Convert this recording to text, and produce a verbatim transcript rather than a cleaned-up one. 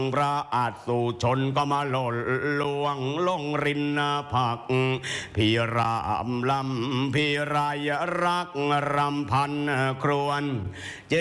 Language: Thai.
พระอาจสู่ชนก็มาหล่นลวงลงรินผักพี่รามลำพี่รายรักรำพันครวน